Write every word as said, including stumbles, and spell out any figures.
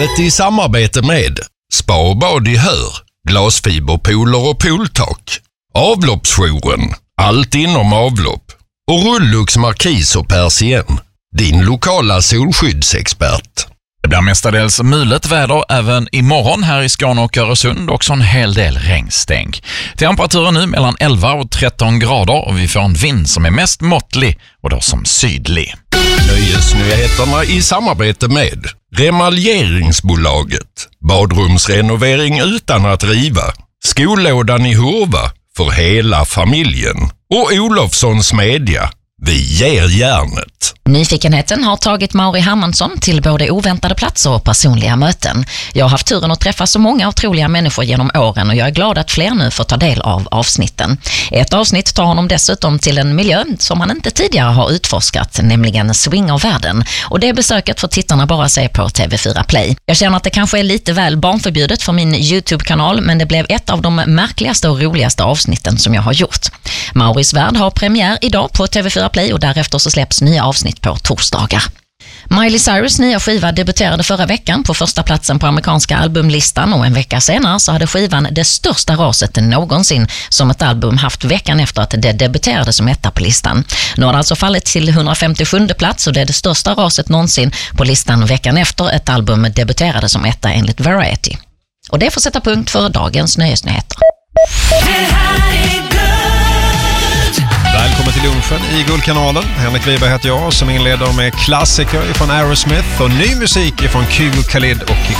Nöjeslivet i samarbete med Spa och bad i Hör, glasfiberpooler och pooltak, Avloppsjouren, allt inom avlopp och Rullux Markis och Persien, din lokala solskyddsexpert. Det blir mestadels mulet väder även imorgon här i Skåne och Öresund, också en hel del regnstänk. Temperaturen nu mellan elva och tretton grader och vi får en vind som är mest måttlig och då som sydlig. Nöjesnyheterna i samarbete med Remaljeringsbolaget, badrumsrenovering utan att riva, Skolådan i Hurva för hela familjen och Olofssons Media. Vi ger järnet. Nyfikenheten har tagit Mauri Hermansson till både oväntade platser och personliga möten. Jag har haft turen att träffa så många otroliga människor genom åren och jag är glad att fler nu får ta del av avsnitten. Ett avsnitt tar honom dessutom till en miljö som han inte tidigare har utforskat, nämligen swingervärlden. Och det besöket får tittarna bara se på T V fyra Play. Jag känner att det kanske är lite väl barnförbjudet för min YouTube-kanal, men det blev ett av de märkligaste och roligaste avsnitten som jag har gjort. Mauris värld har premiär idag på T V fyra Play och därefter så släpps nya avsnitt på torsdagar. Miley Cyrus nya skiva debuterade förra veckan på första platsen på amerikanska albumlistan och en vecka senare så hade skivan det största raset någonsin som ett album haft veckan efter att det debuterade som etta på listan. Nu har det alltså fallit till hundrafemtiosjunde plats och det är det största raset någonsin på listan veckan efter ett album debuterade som etta enligt Variety. Och det får sätta punkt för dagens nöjesnyheter. Välkommen till lunchen i Guldkanalen. Henrik Wiberg heter jag som inleder med klassiker från Aerosmith och ny musik från Kul, Khalid och